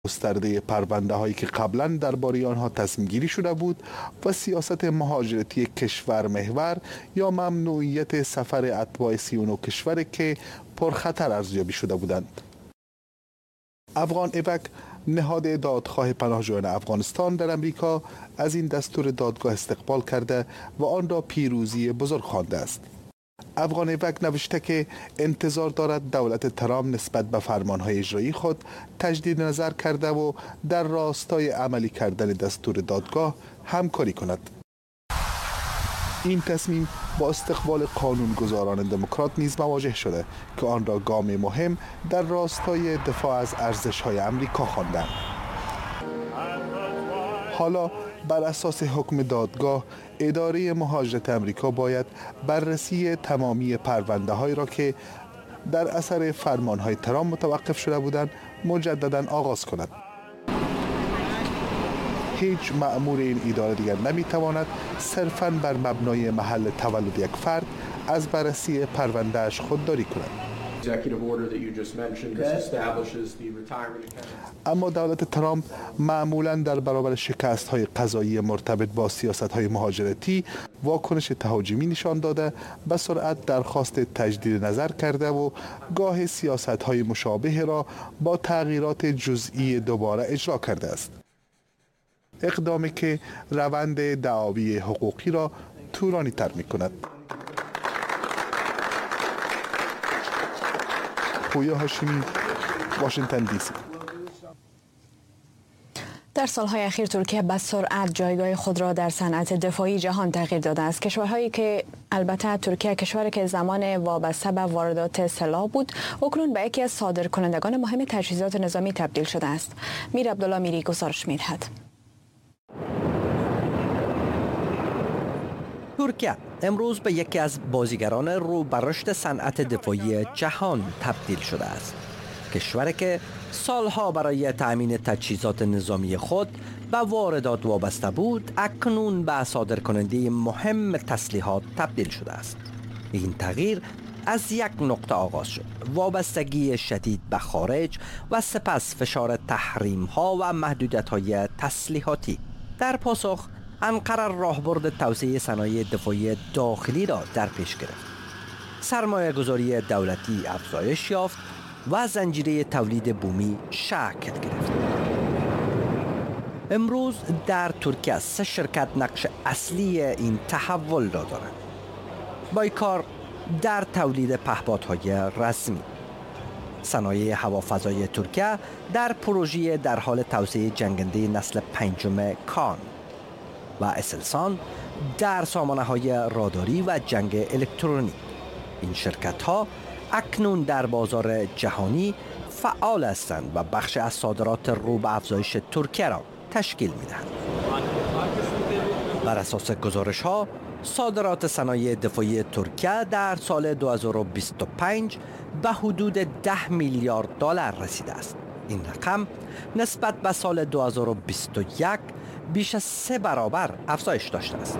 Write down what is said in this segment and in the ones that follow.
گسترده پرونده هایی که قبلا درباره آنها تصمیم گیری شده بود و سیاست مهاجرتی کشور محور یا ممنوعیت سفر اتباع 39 کشور که پرخطر ارزیابی شده بودند. افغان ایوک نهاد دادخواه پناهجویان افغانستان در امریکا از این دستور دادگاه استقبال کرده و آن را پیروزی بزرگ خوانده است. افغان ایوک نوشته که انتظار دارد دولت ترامپ نسبت به فرمانهای اجرایی خود تجدید نظر کرده و در راستای عملی کردن دستور دادگاه همکاری کند. این تصمیم با استقبال قانونگذاران دموکرات نیز مواجه شده که آن را گام مهم در راستای دفاع از ارزش‌های آمریکا خواندند. حالا بر اساس حکم دادگاه، اداره مهاجرت آمریکا باید بررسی تمامی پرونده‌هایی را که در اثر فرمان‌های ترامپ متوقف شده بودند مجدداً آغاز کند. هیچ مأمور این اداره دیگر نمیتواند صرفاً بر مبنای محل تولد یک فرد از بررسی پروندهش خودداری کند. اما دولت ترامپ معمولاً در برابر شکست‌های قضایی مرتبط با سیاست‌های مهاجرتی واکنش تهاجمی نشان داده، به سرعت درخواست تجدید نظر کرده و گاه سیاست‌های مشابه را با تغییرات جزئی دوباره اجرا کرده است. اقدامی که روند دعاوی حقوقی را طولانی تر می کند. پویا هاشمی، واشنگتن دی سی. در سالهای اخیر ترکیه به سرعت جایگاه خود را در صنعت دفاعی جهان تغییر داده است. کشورهایی که البته ترکیه کشوری که زمان وابسته به واردات سلاح بود، اکنون به یکی از صادرکنندگان مهم تجهیزات نظامی تبدیل شده است. میر عبدالله میری گزارش می‌دهد. ترکیه امروز به یکی از بازیگران رو به رشد صنعت دفاعی جهان تبدیل شده است. کشوری که سالها برای تأمین تجهیزات نظامی خود به واردات وابسته بود، اکنون به صادرکننده مهم تسلیحات تبدیل شده است. این تغییر از یک نقطه آغاز شد: وابستگی شدید به خارج و سپس فشار تحریم‌ها و محدودیت‌های تسلیحاتی. در پاسخ، انقره راهبرد توسعه صنایع دفاعی داخلی را در پیش گرفت. سرمایه گذاری دولتی افزایش یافت و زنجیره تولید بومی شکل گرفت. امروز در ترکیه 3 شرکت نقش اصلی این تحول را دارند. بایکار در تولید پهپادهای رسمی، صنایع هوافضای ترکیه در پروژه در حال توسعه جنگنده نسل 5 کان و اسلسان در سامانه‌های راداری و جنگ الکترونیک. این شرکت‌ها اکنون در بازار جهانی فعال هستند و بخش از صادرات رو به افزایش ترکیه را تشکیل می‌دهند. بر اساس گزارش‌ها، صادرات صنایع دفاعی ترکیه در سال 2025 به حدود 10 میلیارد دلار رسیده است. این رقم نسبت به سال 2021 بیش از 3 برابر افزایش داشته است.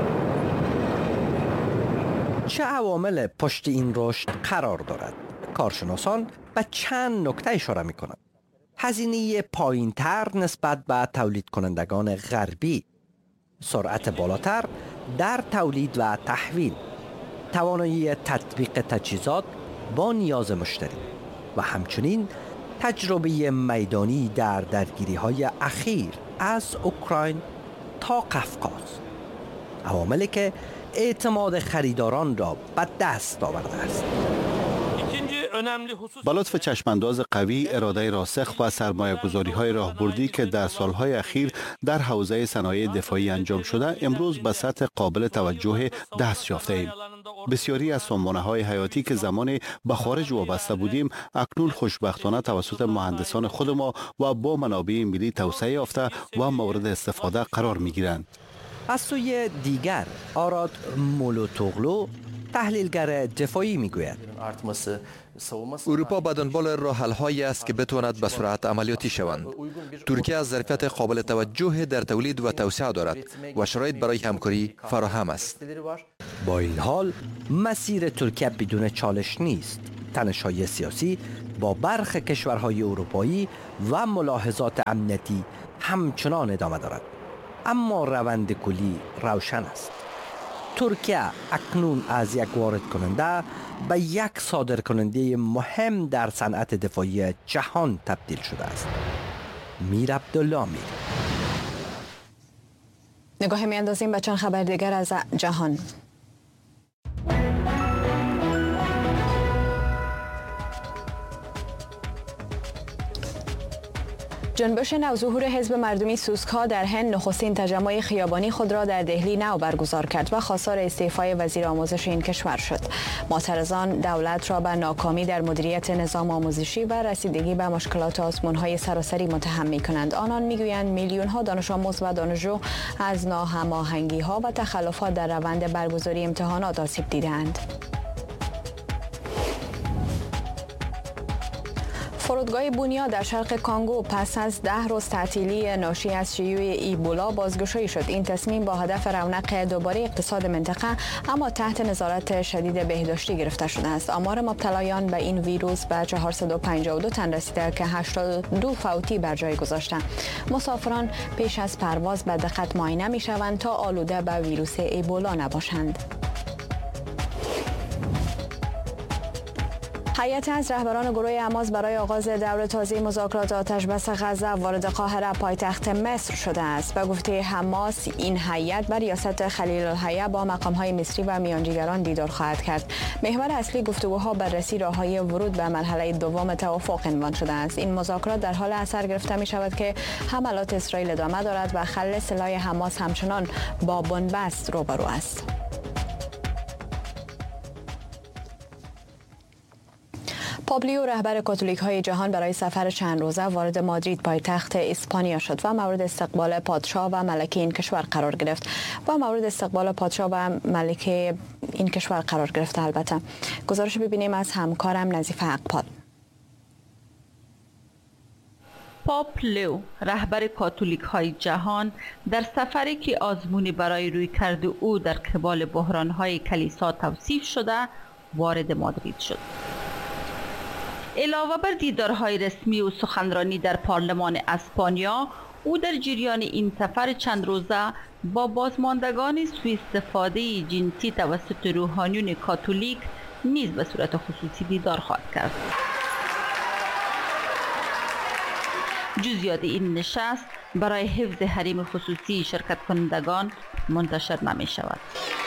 چه عوامل پشت این رشد قرار دارد؟ کارشناسان به چند نکته اشاره می کنند. هزینه پایین‌تر نسبت به تولید کنندگان غربی، سرعت بالاتر در تولید و تحویل، توانایی تطبیق تجهیزات با نیاز مشتری و همچنین تجربه میدانی در درگیری‌های اخیر از اوکراین تا قفقاز، عواملی که اعتماد خریداران را به دست آورده است. با لطف چشمانداز قوی، اراده راسخ و سرمایه‌گذاری‌های راهبردی که در سالهای اخیر در حوزه صنایع دفاعی انجام شده، امروز به سطح قابل توجه دست یافته‌ایم. بسیاری از سامانه‌های حیاتی که زمانی به خارج وابسته بودیم، اکنون خوشبختانه توسط مهندسان خود ما و با منابع ملی توسعه یافته و مورد استفاده قرار می‌گیرند. از سوی دیگر، آراد مولوتوغلو، تحلیلگر دفاعی میگوید اروپا به دنبال راه‌حل‌هایی است که بتواند به سرعت عملیاتی شوند. ترکیه از ظرفیت قابل توجه در تولید و توسعه دارد و شرایط برای همکاری فراهم است. با این حال، مسیر ترکیه بدون چالش نیست. تنش‌های سیاسی با برخی کشورهای اروپایی و ملاحظات امنیتی همچنان ادامه دارد. اما روند کلی روشن است. ترکیه اکنون از یک وارد کننده به یک صادر کننده مهم در صنعت دفاعی جهان تبدیل شده است. میر عبدالله. نگاه میاندازیم به چند خبر دیگر از جهان. جنبش نوظهور حزب مردمی سوسکا در هند نخستین تجمع خیابانی خود را در دهلی نو برگزار کرد و خواستار استعفای وزیر آموزش این کشور شد. معترضان دولت را به ناکامی در مدیریت نظام آموزشی و رسیدگی به مشکلات آزمون‌های سراسری متهم می‌کنند. آنان می‌گویند میلیون‌ها دانش آموز و دانشجو از ناهماهنگی‌ها و تخلفات در روند برگزاری امتحانات آسیب دیدند. فرودگاه بونیا در شرق کانگو پس از 10 روز تعطیلی ناشی از شیوع ایبولا بازگشایی شد. این تصمیم با هدف رونق دوباره اقتصاد منطقه اما تحت نظارت شدید بهداشتی گرفته شده است. آمار مبتلایان به این ویروس به 452 تن رسیده که 82 فوتی بر جای گذاشتند. مسافران پیش از پرواز به دقت معاینه می‌شوند تا آلوده به ویروس ایبولا نباشند. هیئت از رهبران گروه حماس برای آغاز دور تازه مذاکرات آتش‌بس غزه وارد قاهره پایتخت مصر شده است. به گفته حماس این هیئت بر ریاست خلیل الحیه با مقام‌های مصری و میانجیگران دیدار خواهد کرد. محور اصلی گفتگوها بررسی راه‌های ورود به مرحله دوم توافق عنوان شده است. این مذاکرات در حال اثر گرفته می‌شود که حملات اسرائیل ادامه دارد و خلع سلاح حماس همچنان با بن‌بست روبرو است. پابلیو رهبر کاتولیک‌های جهان برای سفر چند روزه وارد مادرید پایتخت اسپانیا شد و مورد استقبال پادشاه و ملکه این کشور قرار گرفت البته. گزارش ببینیم از همکارم نظیف حقپال. پاپ لیو رهبر کاتولیک‌های جهان در سفری که آزمونی برای رویکرد او در قبال بحران‌های کلیسا توصیف شده وارد مادرید شد. علاوه بر دیدارهای رسمی و سخنرانی در پارلمان اسپانیا، او در جریان این سفر چند روزه با بازماندگان سوء استفاده جنسی توسط روحانیون کاتولیک نیز به صورت خصوصی دیدار خواهد کرد. جزئیات این نشست برای حفظ حریم خصوصی شرکت کنندگان منتشر نمی شود.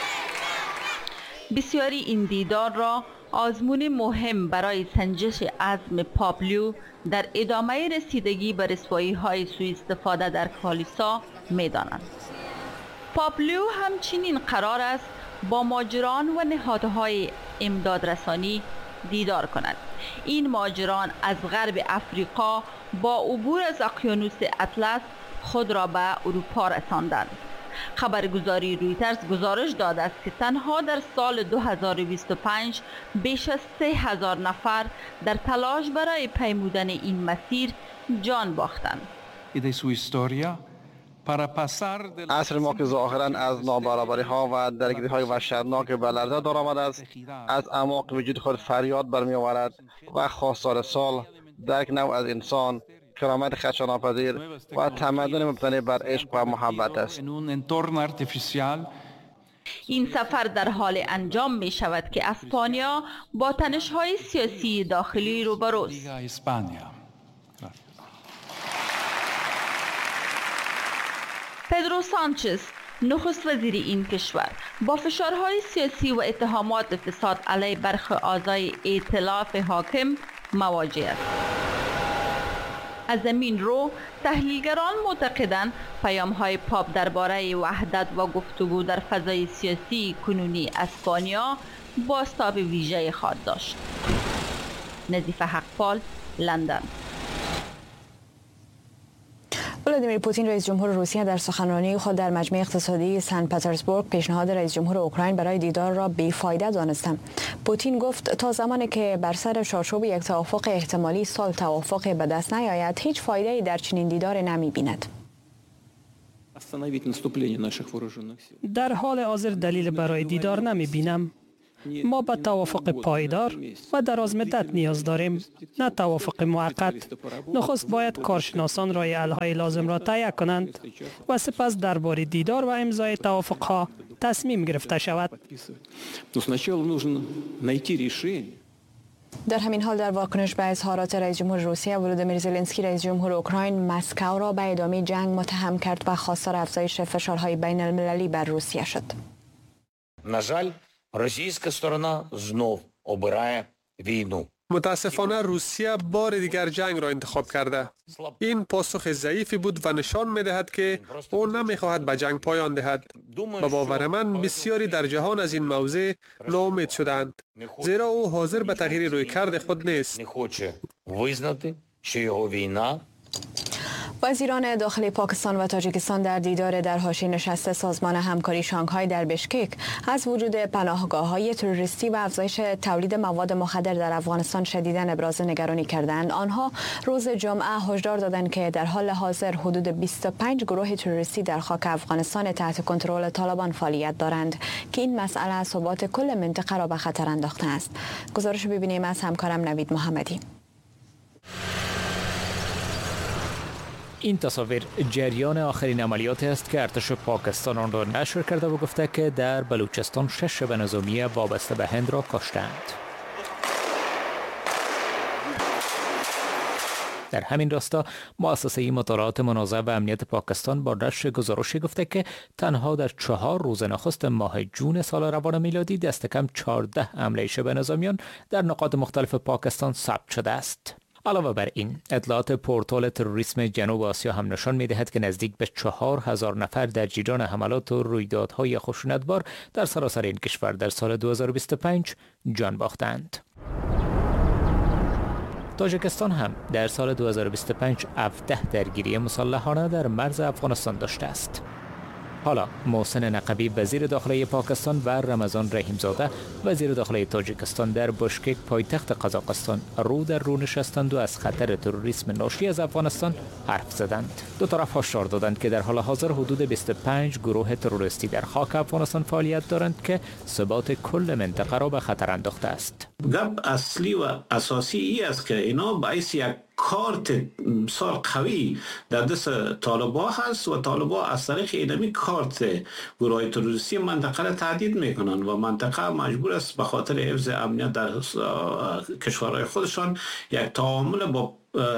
بسیاری این دیدار را آزمون مهم برای سنجش عزم پابلیو در ادامه رسیدگی به رسوایی‌های سوء استفاده در کلیسا می‌دانند. پابلیو همچنین قرار است با ماجران و نهادهای امدادرسانی دیدار کند. این ماجران از غرب افریقا با عبور از اقیانوس اطلس خود را به اروپا رساندند. خبرگزاری رویترز گزارش داده است که تنها در سال 2025 بیش از 3000 نفر در تلاش برای پیمودن این مسیر جان باختند. عصر ما که ظاهراً از نابرابری ها و درگیری های وحشتناک به لرزه در آمده است، از اعماق وجود خود فریاد برمی آورد و خواستار سال در یک نوع از انسان، کرامت خدشه‌ناپذیر و تمدن مبتنی بر عشق و محبت است. این سفر در حال انجام می شود که اسپانیا با تنش‌های سیاسی داخلی روبروست. پدرو سانچز نخست وزیر این کشور با فشارهای سیاسی و اتهامات فساد علیه برخی اعضای ائتلاف حاکم مواجه است. از این رو تحلیلگران معتقدند پیام‌های پاپ درباره وحدت و گفتگو در فضای سیاسی کنونی اسپانیا بازتاب ویژه خواهد داشت. نظیف حقپال، لندن. ولادیمیر پوتین رئیس جمهور روسیه در سخنرانی خود در مجمع اقتصادی سن پترزبورگ پیشنهاد رئیس جمهور اوکراین برای دیدار را بیفایده دانست. پوتین گفت تا زمانی که بر سر چارچوب یک توافق احتمالی سال توافق به دست نیاید هیچ فایده‌ای در چنین دیدار نمی‌بیند. در حال حاضر دلیل برای دیدار نمی‌بینم. ما به توافق پایدار و دراز مدت نیاز داریم، نه توافق موقت. نخست باید کارشناسان راه حل‌های لازم را تهیه کنند و سپس درباره دیدار و امضای توافق‌ها تصمیم گرفته شود. در همین حال در واکنش به اظهارات رئیس جمهور روسیه ولودیمیر زلنسکی، رئیس جمهور اوکراین مسکو را به ادامه جنگ متهم کرد و خواستار افزایش فشارهای بین المللی بر روسیه شد. На жаль, російська сторона знов обирає війну. متاسفانه روسیه بار دیگر جنگ را انتخاب کرده. این پاسخ ضعیفی بود و نشان می‌دهد که او نمی‌خواهد به جنگ پایان دهد. به باور من بسیاری در جهان از این موضوع ناامید شدند، زیرا او حاضر به تغییر رویکرد خود نیست. Хоче визнати, що його війна. وزیران داخلی پاکستان و تاجیکستان در دیدار در حاشیه نشست سازمان همکاری شانگهای در بشکک از وجود پناهگاه‌های تروریستی و افزایش تولید مواد مخدر در افغانستان شدیداً ابراز نگرانی کردند. آنها روز جمعه هشدار دادند که در حال حاضر حدود 25 گروه تروریستی در خاک افغانستان تحت کنترل طالبان فعالیت دارند که این مسئله ثبات کل منطقه را به خطر انداخته است. گزارش ببینیم از همکارم نوید محمدی. این تصاویر جریان آخرین عملیاتی است که ارتش پاکستان آن را نشر کرده و گفته که در بلوچستان 6 شب نظامی وابسته به هند را کشتند. در همین راستا مؤسسه مطالعات منازعه و امنیت پاکستان با نشر گزارشی گفته که تنها در 4 روز نخست ماه جون سال روان میلادی دست کم 14 حمله شب نظامیان در نقاط مختلف پاکستان ثبت شده است. علاوه بر این، اطلاعات پورتال تروریسم جنوب آسیا هم نشان می‌دهد که نزدیک به 4000 نفر در جریان حملات و رویدادهای خشونتبار در سراسر این کشور در سال 2025 جان باختند. تاجیکستان هم در سال 2025 17 درگیری مسلحانه در مرز افغانستان داشته است. حالا محسن نقوی وزیر داخلی پاکستان و رمضان رحیمزاده وزیر داخلی تاجیکستان در بشکک پایتخت قزاقستان رو در رو نشستند و از خطر تروریسم ناشی از افغانستان حرف زدند. دو طرف هشدار دادند که در حال حاضر حدود 25 گروه تروریستی در خاک افغانستان فعالیت دارند که ثبات کل منطقه را به خطر انداخته است. گپ اصلی و اساسی ای است که اینا باعث یک کارت بسیار قوی در دست طالبان هست و طالبان از طریق اینمی کارت گروه تروریستی منطقه را تهدید میکنن و منطقه مجبور است به خاطر حفظ امنیت در کشورهای خودشان یک تعامل با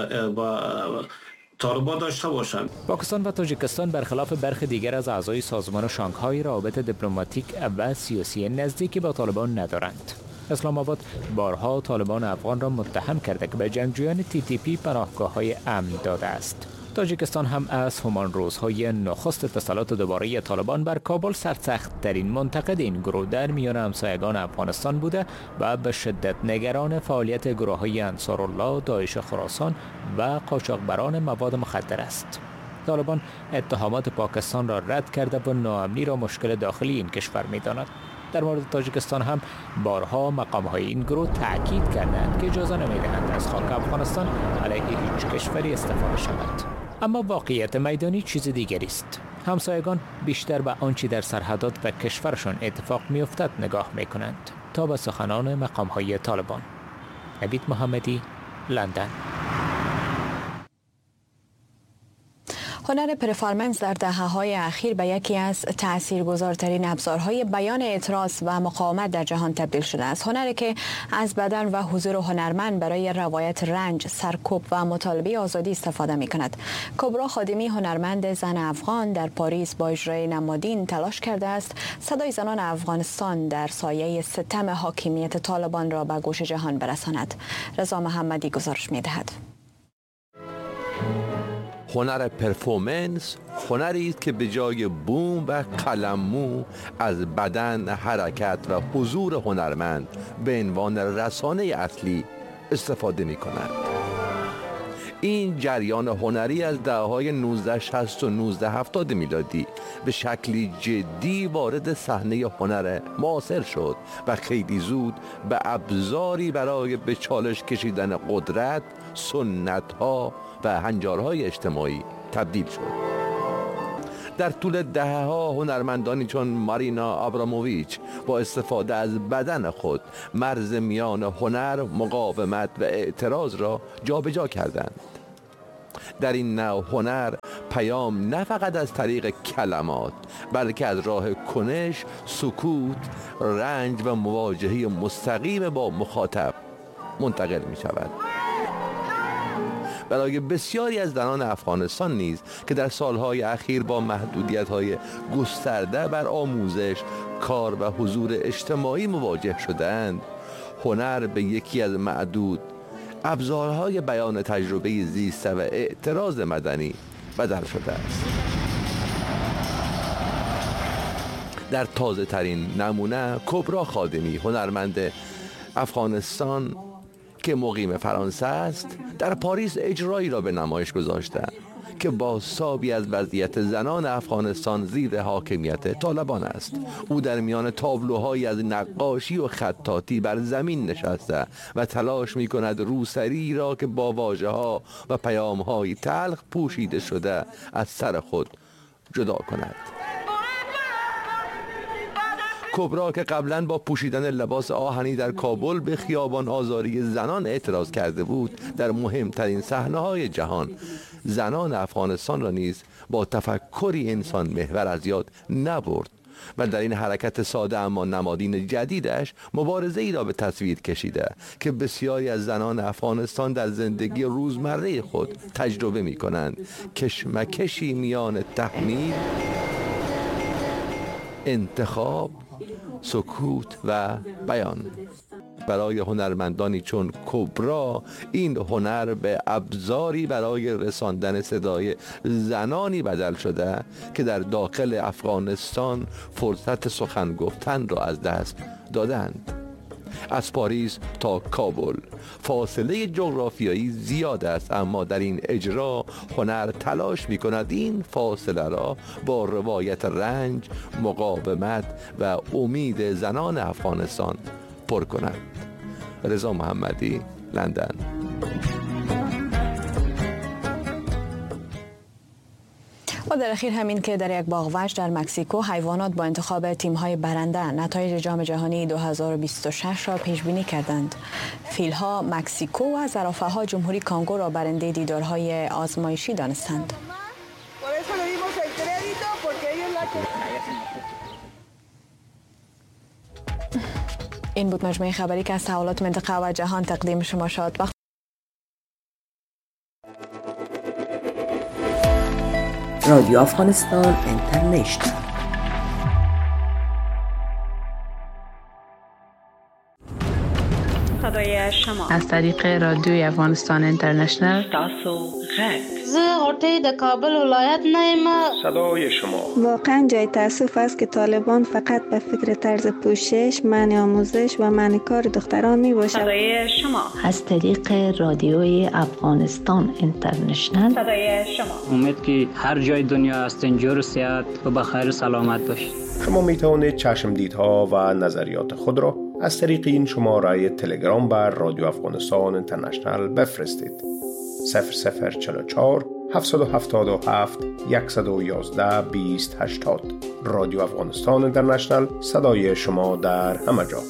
طالبان داشته باشند. پاکستان و تاجیکستان برخلاف برخی دیگر از اعضای سازمان شانگهای روابط دیپلماتیک و سیاسی نزدیکی با طالبان ندارند. اسلام آباد بارها طالبان افغان را متهم کرده که به جنگجویان TTP پناهگاه‌های امن داده است. تاجیکستان هم از همان روزهای نخست تسلط دوباره طالبان بر کابل سرسخت ترین منتقد این گروه در میان همسایگان افغانستان بوده و به شدت نگران فعالیت گروه‌های انصارالله، داعش خراسان و قاچاقبران مواد مخدر است. طالبان اتهامات پاکستان را رد کرده و ناامنی را مشکل داخلی این کشور می‌داند. در مورد تاجیکستان هم بارها مقام‌های این گروه تأکید کردند که اجازه نمی‌دهند از خاک افغانستان علیه هیچ کشوری استفاده شود. اما واقعیت میدانی چیز دیگری است. همسایگان بیشتر به آنچه در سرحدات و کشورشان اتفاق می‌افتد نگاه می‌کنند تا به سخنان مقام‌های طالبان. نوید محمدی، لندن. هنر پرفارمنس در دهه‌های اخیر به یکی از تأثیرگذارترین ابزارهای بیان اعتراض و مقاومت در جهان تبدیل شده است. هنری که از بدن و حضور هنرمند برای روایت رنج، سرکوب و مطالبه آزادی استفاده می‌کند. کبرا خادمی، هنرمند زن افغان، در پاریس با اجرای نمادین تلاش کرده است صدای زنان افغانستان در سایه ستم حاکمیت طالبان را به گوش جهان برساند. رضا محمدی گزارش می‌دهد. هنر پرفورمنس هنری است که به جای بوم و قلممو از بدن، حرکت و حضور هنرمند به عنوان رسانه اصلی استفاده می کند. این جریان هنری از دهه‌های 1960 و 1970 میلادی به شکلی جدی وارد صحنه هنر معاصر شد و خیلی زود به ابزاری برای به چالش کشیدن قدرت، سنت‌ها و هنجارهای اجتماعی تبدیل شد. در طول دهه‌ها هنرمندانی چون مارینا آبراموویچ با استفاده از بدن خود مرز میان هنر، مقاومت و اعتراض را جابجا کردند. در این نوع هنر پیام نه فقط از طریق کلمات بلکه از راه کنش، سکوت، رنج و مواجهه مستقیم با مخاطب منتقل می شود. برای بسیاری از زنان افغانستان نیز که در سالهای اخیر با محدودیت‌های گسترده بر آموزش، کار و حضور اجتماعی مواجه شدند، هنر به یکی از معدود ابزارهای بیان تجربه زیسته و اعتراض مدنی بدل شده است. در تازه ترین نمونه کبرا خادمی، هنرمند افغانستان که مقیم فرانسه است، در پاریس اجرایی را به نمایش گذاشته که بازتابی از وضعیت زنان افغانستان زیر حاکمیت طالبان است. او در میان تابلوهایی از نقاشی و خطاطی بر زمین نشسته و تلاش می کند روسری را که با واژه‌ها و پیام‌های تلخ پوشیده شده از سر خود جدا کند. کبرا که قبلا با پوشیدن لباس آهنی در کابل به خیابان آزاری زنان اعتراض کرده بود، در مهمترین صحنه‌های جهان زنان افغانستان را نیز با تفکری انسان محور از یاد نبرد و در این حرکت ساده اما نمادین جدیدش مبارزه ای را به تصویر کشیده که بسیاری از زنان افغانستان در زندگی روزمره خود تجربه می کنند. کشمکشی میان تحمیل، انتخاب، سکوت و بیان. برای هنرمندانی چون کبرا این هنر به ابزاری برای رساندن صدای زنانی بدل شده که در داخل افغانستان فرصت سخن گفتن را از دست دادند. از پاریس تا کابل فاصله جغرافیایی زیاد است، اما در این اجرا هنر تلاش می کند این فاصله را با روایت رنج، مقاومت و امید زنان افغانستان پر کند. رضا محمدی، لندن. و در اخیر همین که در یک باغ وحش در مکزیکو حیوانات با انتخاب تیم‌های برنده نتایج جام جهانی 2026 را پیش بینی کردند. فیل‌ها مکزیکو و زرافه‌ها جمهوری کانگو را برنده دیدارهای آزمایشی دانستند. این بود مجموعه خبری که از تحولات منطقه و جهان تقدیم شما شد. رادیو افغانستان اینترنشنال. صدای شما از طریق رادیوی افغانستان اینترنشنال. تاسو غږ زه غوټۍ د کابل ولایت نه یم. صدای شما واقعا جای تاسف است که طالبان فقط به فکر طرز پوشش، منع آموزش و منع کار دختران می باشد. صدای شما از طریق رادیوی افغانستان اینترنشنال. صدای شما امید که هر جای دنیا هستین جور و صحت و بخیر و سلامت باشید. شما می توانید چشمدیدها و نظریات خود را از طریق این شماره تلگرام بر رادیو افغانستان اینترنشنال بفرستید. 0044 777 111 2080. رادیو افغانستان اینترنشنال، صدای شما در همه جا.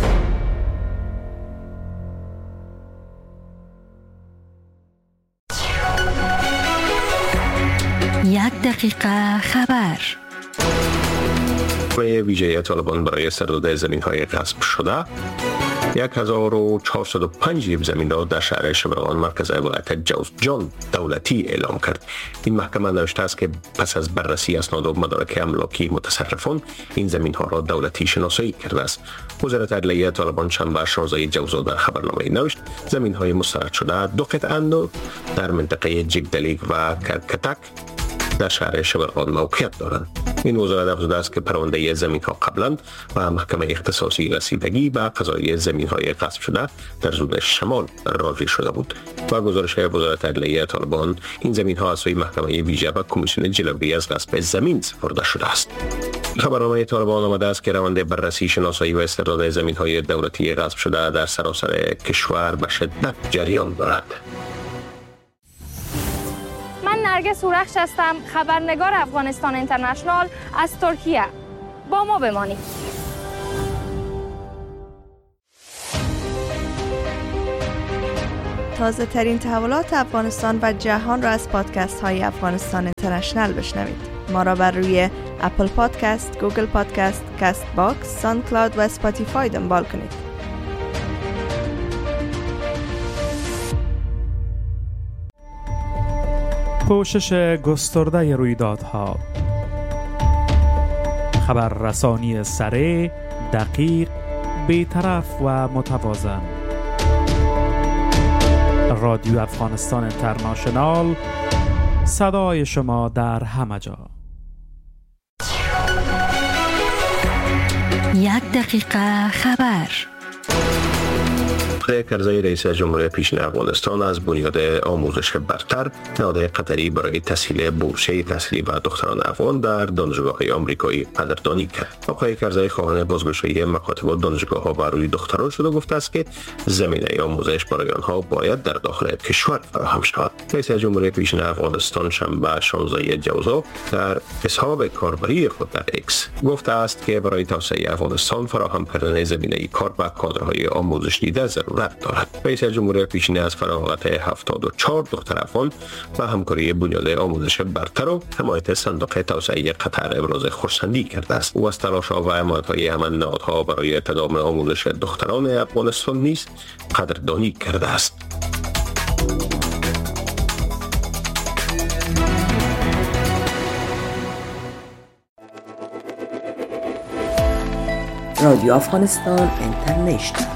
یک دقیقه خبر. ویژه طالبان برای سرداد زمین‌های غصب شده 1405 زمین را در شهر شبرغان مرکز ولایت جوزجان دولتی اعلام کرد. این محکمه نوشته است که پس از بررسی اسناد و مدارک املاکی متصرفان این زمین ها را دولتی شناسایی کرده است. وزارت عدلیه طالبان شنبه 16 جوزا در خبرنامه نوشت زمین های مسترد شده 2 قطعه در منطقه جگدلیک و کرکتک در شهر شبرغان موقعیت دارند. این وزارت افزوده است که پرونده زمین ها قبلا و محکمه اختصاصی رسیدگی به قضایی زمین های غصب شده در زون شمال راضی شده بود. و گزارش وزارت عدلیه طالبان این زمین ها از سوی محکمه ویژه و کمیسیون جلوگیری از غصب زمین سپرده شده است. خبرنامه طالبان آمده است که روند بررسی، شناسایی و استرداد زمین های دولتی غصب شده در سراسر کشور به شدت جریان دارد. من نرگس سورخش هستم، خبرنگار افغانستان اینترنشنال از ترکیه. با ما بمانید. تازه ترین تحولات افغانستان و جهان را از پادکست های افغانستان اینترنشنال بشنوید. ما را بر روی اپل پادکست، گوگل پادکست، کاست باکس، ساوند کلاود و اسپاتیفای دنبال کنید. پوشش گسترده رویدادها، خبررسانی سریع، دقیق، بی‌طرف و متوازن. رادیو افغانستان اینترنشنال، صدای شما در همه جا. 1 دقیقه خبر. کرزی رئیس جمهوری پیشین افغانستان از بنیاد آموزش برتر نهاد قطری برای تسهیل بورسیه تحصیلی و دختران افغان در دانشگاه‌های آمریکایی قدردانی کرد. آقای کرزی خواهان بازگشایی مکاتب و دانشگاه‌ها بر روی دختران شده گفته است که زمینه آموزش برای آنها باید در داخل کشور فراهم شود. رئیس جمهوری پیشین افغانستان شنبه 16 جوزا در حساب کاربری خود در ایکس گفته است که برای توسعه افغانستان فراهم کردن زمینه کار و کادرهای آموزش دیده ضرورت دارد. رئیس جمهوری پیشین از فراغت 74 دختر افغان و همکاری بنیاد آموزش برتر و حمایت صندوق توسعه قطر ابراز خرسندی کرده است. او از تلاش‌ها و حمایت‌های همان نهادها برای تداوم آموزش دختران افغانستان نیز قدردانی کرده است. رادیو افغانستان اینترنشنال